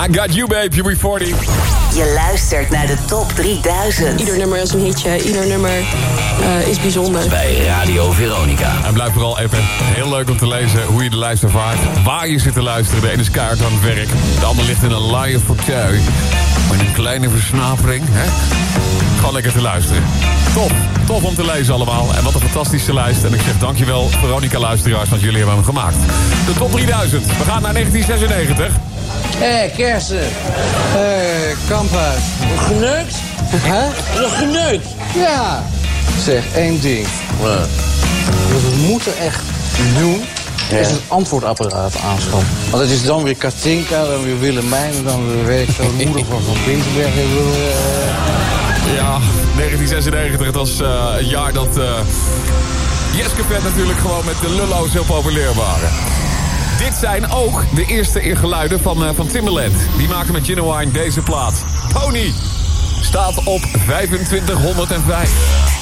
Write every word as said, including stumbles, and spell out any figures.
I Got You Babe, U B veertig. Je luistert naar de top drieduizend. Ieder nummer is een hitje, ieder nummer uh, is bijzonder. Bij Radio Veronica. En blijf vooral even heel leuk om te lezen hoe je de lijst ervaart. Waar je zit te luisteren. De ene is kaart aan het werk. De ander ligt in een live fauteuil. Met een kleine versnapering. Hè? Gewoon lekker te luisteren. Top, tof om te lezen allemaal. En wat een fantastische lijst. En ik zeg dankjewel Veronica-luisteraars, want jullie hebben hem gemaakt. De top drieduizend. We gaan naar negentien zesennegentig. Hé, hey, Kersen. Hé, hey, Kamphuis. Nog geneukt? Hè? Nog geneukt? Ja. Zeg, één ding. Wat? Wat we moeten echt doen, ja. is het antwoordapparaat aanschaffen. Want het is dan weer Katinka, dan weer Willemijn, en dan weer weet ik veel, de moeder van Van Binsberg. Ja, negentien zesennegentig, het was uh, het jaar dat uh, Jeske Vet natuurlijk gewoon met de lullo's heel populair waren. Dit zijn ook de eerste geluiden van, uh, van Timbaland. Die maken met Genuine deze plaat. Pony staat op vijfentwintighonderdvijf.